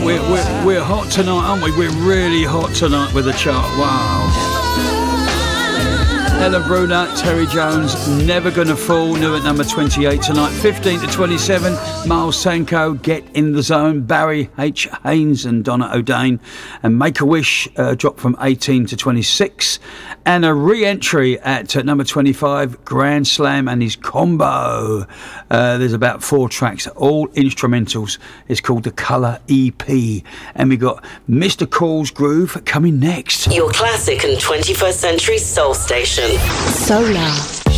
we're hot tonight, aren't we? We're really hot tonight with the chart. Wow. Ella Brunner, Terry Jones, Never Gonna Fall, new at number 28 tonight. 15 to 27, Miles Sanko, Get in the Zone. Barry H. Haynes and Donna O'Dane. And Make-A-Wish dropped from 18 to 26. And a re-entry at number 25, Grand Slam and his Combo. There's about 4 tracks, all instrumentals. It's called the Colour EP. And we got Mr. Cool's Groove coming next. Your classic and 21st century soul station. Solar.